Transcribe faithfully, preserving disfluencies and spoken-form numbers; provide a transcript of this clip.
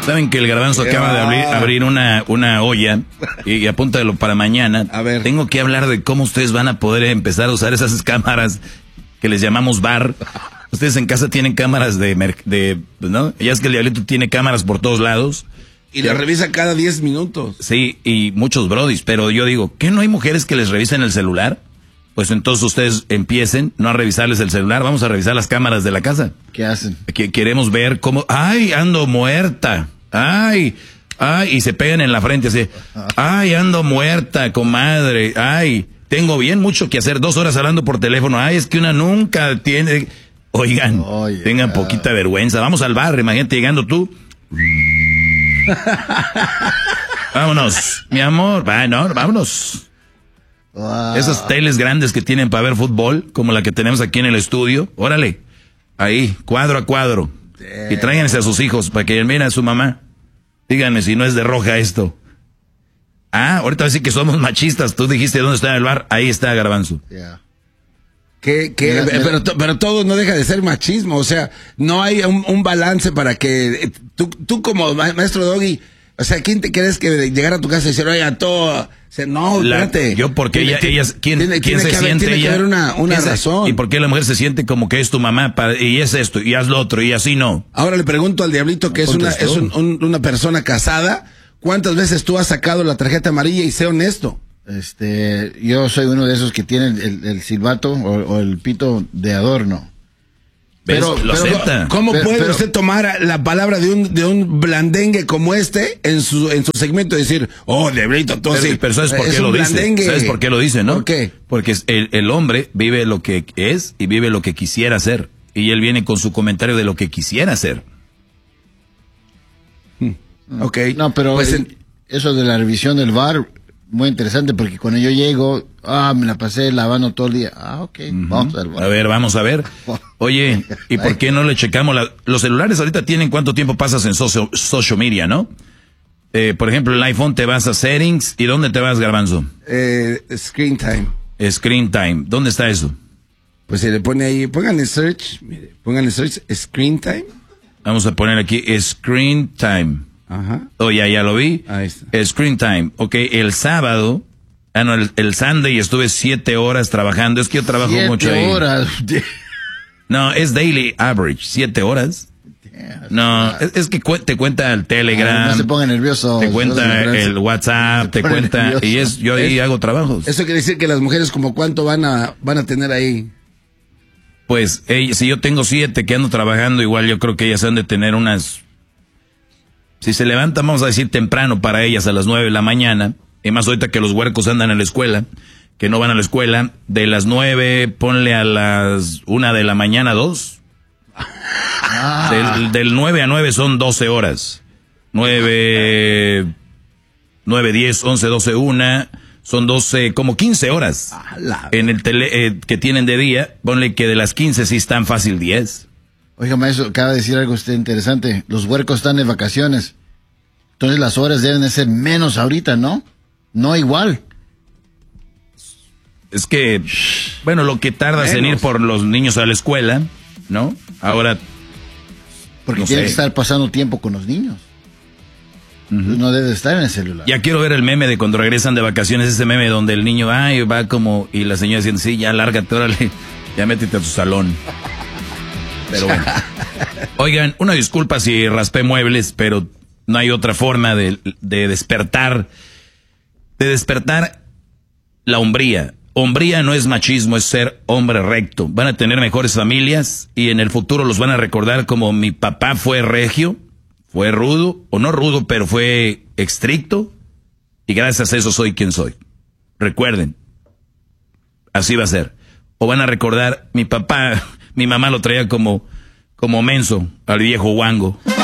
Saben que el Garbanzo Qué acaba va. de abrir, abrir una, una olla y, y apúntalo para mañana. A ver. Tengo que hablar de cómo ustedes van a poder empezar a usar esas cámaras que les llamamos bar. Ustedes en casa tienen cámaras de, de ¿no? Ya es que el Diablito tiene cámaras por todos lados. Y la revisa cada diez minutos. Sí, y muchos brodis, pero yo digo, ¿qué no hay mujeres que les revisen el celular? Pues entonces ustedes empiecen no a revisarles el celular, vamos a revisar las cámaras de la casa. ¿Qué hacen? Que queremos ver cómo, ay, ando muerta, ay, ay, y se pegan en la frente así, ay, ando muerta, comadre, ay, tengo bien mucho que hacer, dos horas hablando por teléfono, ay, es que una nunca tiene, oigan, oh, yeah. tengan poquita vergüenza, vamos al bar, imagínate llegando tú. Vámonos, mi amor, va, no, vámonos. Wow. Esas teles grandes que tienen para ver fútbol, como la que tenemos aquí en el estudio, órale, ahí, cuadro a cuadro. Damn. Y tráiganse a sus hijos para que miren a su mamá. Díganme si no es de roja esto. Ah, ahorita va a decir que somos machistas. Tú dijiste dónde está el bar, ahí está Garbanzo. Yeah. Que, que, pero, pero todo no deja de ser machismo, o sea, no hay un, un balance para que tú, tú como maestro Doggy, o sea, ¿quién te crees que llegar a tu casa y decir, oye, a todo, no, espérate? Yo, porque ella, ella, ¿quién, tiene, ¿quién tiene se que haber, siente tiene ella? Que haber una, una razón. Se, ¿Y por qué la mujer se siente como que es tu mamá para, y es esto, y haz lo otro, y así no? Ahora le pregunto al Diablito, que no es una, es un, un, una persona casada, ¿cuántas veces tú has sacado la tarjeta amarilla? Y sé honesto. Este, yo soy uno de esos que tiene el, el, el silbato o, o el pito de adorno. Pero, lo pero acepta. ¿cómo pero, puede pero, usted tomar la palabra de un de un blandengue como este en su en su segmento y decir, oh, Diablito, todo así? Pero ¿sabes por qué lo dice? ¿Sabes por qué lo dice, no? ¿Por qué? Porque el, el hombre vive lo que es y vive lo que quisiera hacer. Y él viene con su comentario de lo que quisiera hacer. Hmm. Ok. No, pero pues el, en, eso de la revisión del bar, muy interesante, porque cuando yo llego, ah, me la pasé lavando todo el día. Ah, ok, uh-huh. Vamos al bar. A ver, vamos a ver. Oye, ¿y por qué no le checamos la, los celulares ahorita tienen cuánto tiempo pasas en social, social media, ¿no? Eh, por ejemplo, el iPhone te vas a settings, ¿y dónde te vas, Garbanzo? Eh, screen time. Screen time, ¿dónde está eso? Pues se le pone ahí, pónganle search, mire, pónganle search, screen time. Vamos a poner aquí screen time. Ajá. Oh, ya, ya lo vi. Ahí está. Screen time. Ok, el sábado, ah, no, el, el Sunday estuve siete horas trabajando. Es que yo trabajo siete mucho ahí. horas. No, es daily average, siete horas. Yeah, no, es, es que cu te cuenta el Telegram. Ah, no se ponga nervioso. Te cuenta el WhatsApp, te cuenta, nervioso. Y es, yo ahí es, hago trabajos. Eso quiere decir que las mujeres como cuánto van a, van a tener ahí. Pues, ella, si yo tengo siete que ando trabajando, igual yo creo que ellas han de tener unas... Si se levantan, vamos a decir temprano para ellas a las nueve de la mañana, y más ahorita que los huercos andan en la escuela, que no van a la escuela, de las nueve, ponle a las una de la mañana, dos. Ah. Del, del nueve a nueve son doce horas. Nueve, nueve, diez, once, doce, una, son doce, como quince horas. Ah, en el tele, eh, que tienen de día, ponle que de las quince sí están fácil diez. Oiga, maestro, acaba de decir algo usted interesante. Los huercos están de vacaciones. Entonces las horas deben de ser menos ahorita, ¿no? No igual. Es que, bueno, lo que tardas menos en ir por los niños a la escuela, ¿no? Ahora... Porque no tiene sé. que estar pasando tiempo con los niños. Uh-huh. No debe estar en el celular. Ya quiero ver el meme de cuando regresan de vacaciones, ese meme donde el niño ay, va como... Y la señora diciendo, sí, ya lárgate, órale, ya métete a tu salón. Pero bueno. Oigan, una disculpa si raspé muebles, pero no hay otra forma de, de despertar, de despertar la hombría. Hombría no es machismo, es ser hombre recto. Van a tener mejores familias y en el futuro los van a recordar como mi papá fue regio, fue rudo, o no rudo, pero fue estricto, y gracias a eso soy quien soy. Recuerden, así va a ser. O van a recordar, mi papá... Mi mamá lo traía como, como menso al viejo guango.